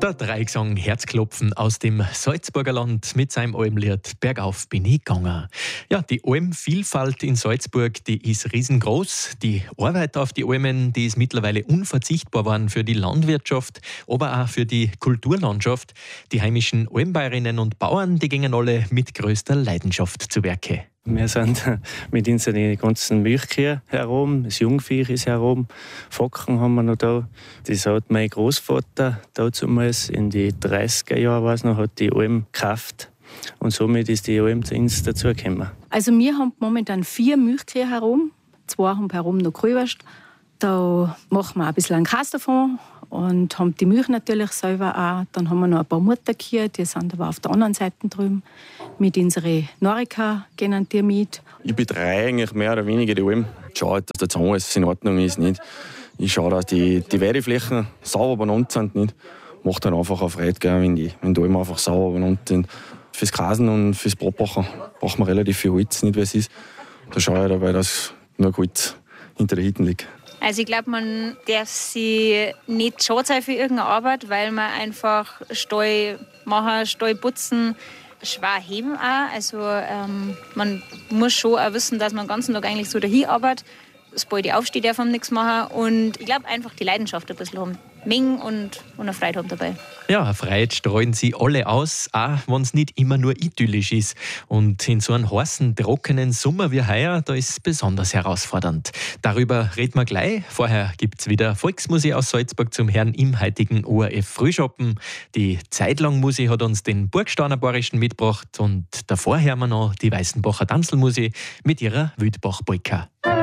Der Dreigesang Herzklopfen aus dem Salzburger Land mit seinem Almlied Bergauf bin ich gegangen. Ja, die Almvielfalt in Salzburg, die ist riesengroß. Die Arbeit auf die Almen, die ist mittlerweile unverzichtbar geworden für die Landwirtschaft, aber auch für die Kulturlandschaft. Die heimischen Almbäuerinnen und Bauern, die gingen alle mit größter Leidenschaft zu Werke. Wir sind mit unseren ganzen Milchkühen herum, das Jungvieh ist herum, Focken haben wir noch da. Das hat mein Großvater damals in die 30er Jahren hat die Alm gekauft. Und somit ist die Alm zu uns dazugekommen. Also wir haben momentan 4 Milchkühe herum, 2 haben herum noch Grüwurst. Da machen wir ein bisschen einen Käse davon und haben die Milch natürlich selber auch. Dann haben wir noch ein paar Mutterkühe, die sind aber auf der anderen Seite drüben. Mit unseren Norika gehen die mit. Ich betreue eigentlich mehr oder weniger die Alm. Ich schaue, dass der Zaun alles in Ordnung ist. Nicht. Ich schaue, dass die Weideflächen sauber benannt sind. Nicht. Macht dann einfach auf Freude, wenn die Alm einfach sauber benannt sind. Fürs Grasen und fürs Brotbachen braucht man relativ viel Holz, nicht wie es ist. Da schaue ich dabei, dass nur Holz hinter den Hütten liegt. Also ich glaube, man darf sich nicht schade sein für irgendeine Arbeit, weil man einfach Stall machen, Stall putzen, schwer heben auch. Also man muss schon auch wissen, dass man den ganzen Tag eigentlich so dahin arbeitet. Sobald ich aufstehe, darf man nichts machen. Und ich glaube einfach die Leidenschaft ein bisschen haben. Mengen und eine Freude haben dabei. Ja, eine Freude streuen sie alle aus, auch wenn es nicht immer nur idyllisch ist. Und in so einem heißen, trockenen Sommer wie heuer, da ist es besonders herausfordernd. Darüber reden wir gleich. Vorher gibt es wieder Volksmusik aus Salzburg zum Herrn im heutigen ORF Frühschoppen. Die Zeitlangmusik hat uns den Burgstauner Bayerischen mitgebracht und davor hören wir noch die Weißenbacher Tanzelmusik mit ihrer Wildbach-Polka.